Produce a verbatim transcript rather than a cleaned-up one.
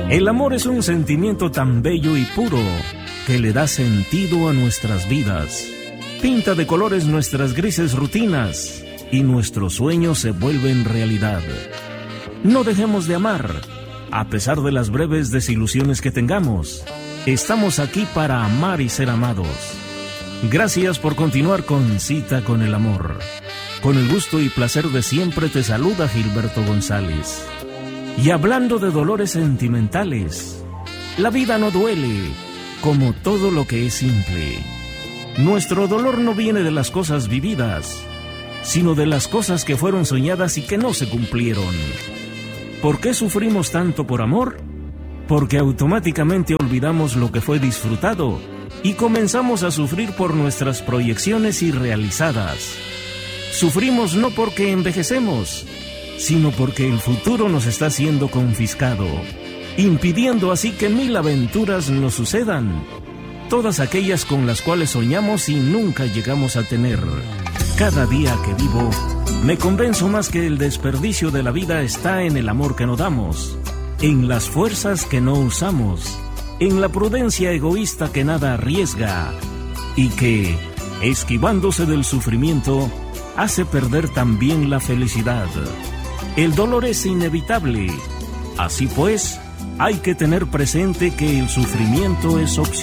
El amor es un sentimiento tan bello y puro que le da sentido a nuestras vidas. Pinta de colores nuestras grises rutinas y nuestros sueños se vuelven realidad. No dejemos de amar, a pesar de las breves desilusiones que tengamos. Estamos aquí para amar y ser amados. Gracias por continuar con Cita con el Amor. Con el gusto y placer de siempre te saluda Gilberto González. Y hablando de dolores sentimentales, la vida no duele, como todo lo que es simple. Nuestro dolor no viene de las cosas vividas, sino de las cosas que fueron soñadas y que no se cumplieron. ¿Por qué sufrimos tanto por amor? Porque automáticamente olvidamos lo que fue disfrutado y comenzamos a sufrir por nuestras proyecciones irrealizadas. Sufrimos no porque envejecemos, sino porque el futuro nos está siendo confiscado, impidiendo así que mil aventuras nos sucedan, todas aquellas con las cuales soñamos y nunca llegamos a tener. Cada día que vivo, me convenzo más que el desperdicio de la vida está en el amor que no damos, en las fuerzas que no usamos, en la prudencia egoísta que nada arriesga y que, esquivándose del sufrimiento, hace perder también la felicidad. El dolor es inevitable. Así pues, hay que tener presente que el sufrimiento es opcional.